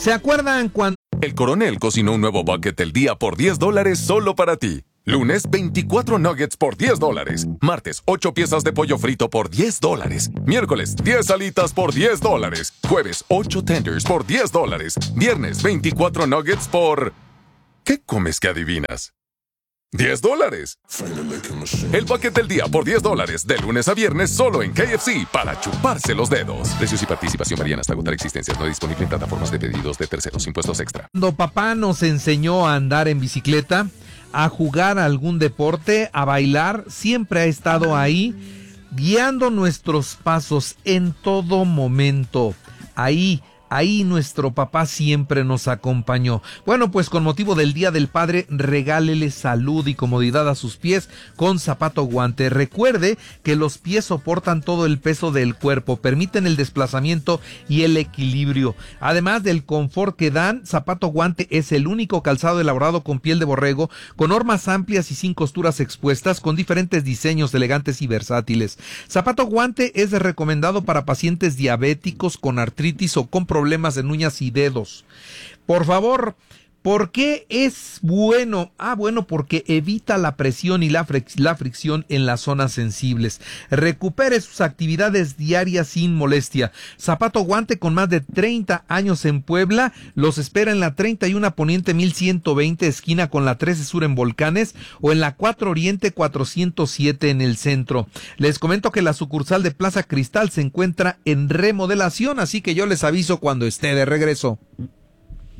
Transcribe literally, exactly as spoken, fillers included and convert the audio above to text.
¿Se acuerdan cuando El Coronel cocinó un nuevo bucket del día por diez dólares solo para ti? Lunes, veinticuatro nuggets por diez dólares. Martes, ocho piezas de pollo frito por diez dólares. Miércoles, diez alitas por diez dólares. Jueves, ocho tenders por diez dólares. Viernes, veinticuatro nuggets por... ¿Qué comes que adivinas? ¡diez dólares! El bucket del día por diez dólares, de lunes a viernes, solo en K F C, para chuparse los dedos. Precios y participación varían hasta agotar existencias. No disponible en plataformas de pedidos de terceros. Impuestos extra. Cuando papá nos enseñó a andar en bicicleta, a jugar algún deporte, a bailar, siempre ha estado ahí, guiando nuestros pasos en todo momento. Ahí, ahí nuestro papá siempre nos acompañó. Bueno, pues con motivo del Día del Padre, regálele salud y comodidad a sus pies con Zapato Guante. Recuerde que los pies soportan todo el peso del cuerpo, permiten el desplazamiento y el equilibrio. Además del confort que dan, Zapato Guante es el único calzado elaborado con piel de borrego, con hormas amplias y sin costuras expuestas, con diferentes diseños elegantes y versátiles. Zapato Guante es recomendado para pacientes diabéticos, con artritis o con problemas problemas en uñas y dedos. Por favor, ¿por qué es bueno? Ah, bueno, porque evita la presión y la, fric- la fricción en las zonas sensibles. Recupere sus actividades diarias sin molestia. Zapato Guante, con más de treinta años en Puebla, los espera en la treinta y uno Poniente mil ciento veinte, esquina con la trece Sur en Volcanes, o en la cuatro Oriente cuatrocientos siete en el centro. Les comento que la sucursal de Plaza Cristal se encuentra en remodelación, así que yo les aviso cuando esté de regreso.